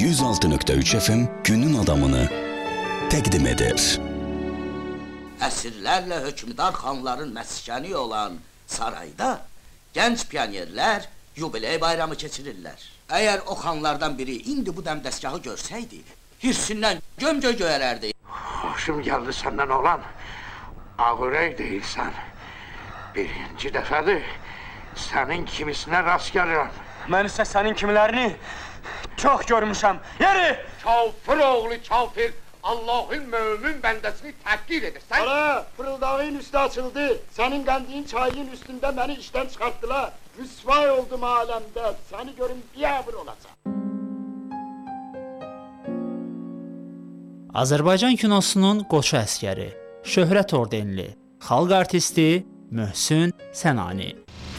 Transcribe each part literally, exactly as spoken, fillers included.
yüz altı nöqtə üç F M günün adamını təqdim edir. Əsrlərlə hökmdar xanların məskəni olan sarayda gənc pionerlər yubiley bayramı keçirirlər. Əgər o xanlardan biri indi bu dəmdəstgahı görsəydi, hirsindən göm-göy göyərərdi. Hoşum gəldi səndən olan, ağırək deyilsən. Birinci dəfədir, sənin kimisinə rast gəlirəm. Mən isə sənin kimilərini çox görmüşəm. Yeri! Kafir oğlu kafir, Allahın mömin bəndəsini təhqir edirsən. Hala, fırıldağın üstü açıldı. Sənin qəndiyin çayın üstündə məni işdən çıxartdılar. Rüsvay oldum aləmdə. Səni görüm biabır olacaq. Azərbaycan kinosunun qoçu əskəri, şöhrət ordenli, xalq artisti Möhsün Sənani.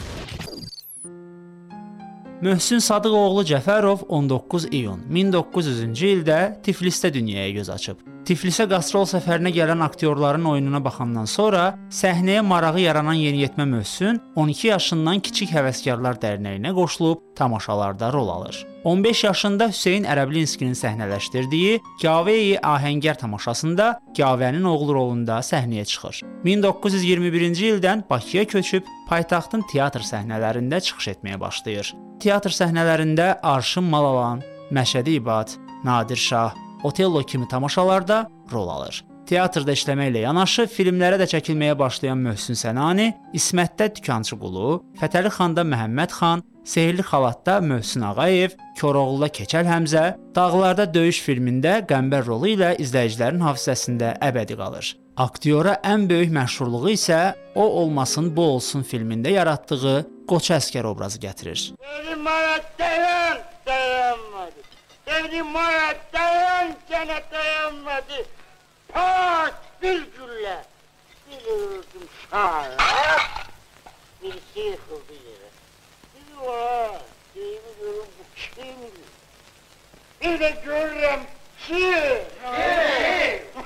Möhsün Sadıqoğlu Cəfərov on doqquz iyun min doqquz yüzüncü ildə Tiflisdə dünyaya göz açıb. Tiflisə qastrol səfərinə gələn aktyorların oyununa baxandan sonra səhnəyə marağı yaranan yeniyetmə Möhsün on iki yaşından Kiçik Həvəskarlar Dərnəyinə qoşulub tamaşalarda rol alır. on beş yaşında Hüseyn Ərəblinskinin səhnələşdirdiyi Gavəyi Ahəngər tamaşasında Gavənin oğlu rolunda səhnəyə çıxır. min doqquz yüz iyirmi birinci ildən Bakıya köçüb paytaxtın teatr səhnələrində çıxış etməyə başlayır. Teatr səhnələrində Arşın Malalan, Məşədi İbad, Nadir Şah, Otello kimi tamaşalarda rol alır. Teatrda işləməklə yanaşı filmlərə də çəkilməyə başlayan Möhsün Sənani İsmətdə Dükançı Qulu, Fətəli Xanda Məhəmməd xan, Sehirli Xalatda Möhsün Ağayev, Koroğluda Keçəl Həmzə, Dağlarda Döyüş filmində Qəmbər rolu ilə izləyicilərin hafizəsində əbədi qalır. Aktyora ən böyük məşhurluğu isə O Olmasın Bu Olsun filmində yaratdığı qoçu əskər obrazı gətirir. Sevdim mənə dayan, dayanmadı. Sevdim mənə dayan, gənə dayanmadı. Pak bir güllə, bir öldüm şahı, bir yıxıldı yerə. Bir var, deyimi görüm bu kimdir? Bir də görürəm ki, kim?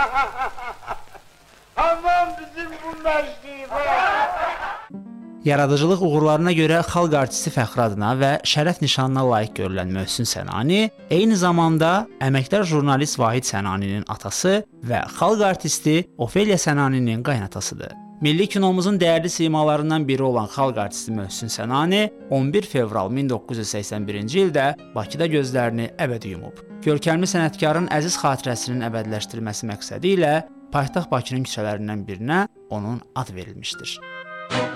Aman bizim bu məclib, Yaradıcılıq uğurlarına görə xalq artisti fəxri adına və şərəf nişanına layiq görülən Möhsün Sənani, eyni zamanda əməkdar jurnalist Vahid Sənaninin atası və xalq artisti Ofeliya Sənaninin qaynatasıdır. Milli kinomuzun dəyərli simalarından biri olan xalq artisti Möhsün Sənani on bir fevral min doqquz yüz səksən birinci ildə Bakıda gözlərini əbədi yumub. Görkəmli sənətkarın əziz xatirəsinin əbədiləşdirilməsi məqsədi ilə paytaxt Bakının küçələrindən birinə onun ad verilmişdir.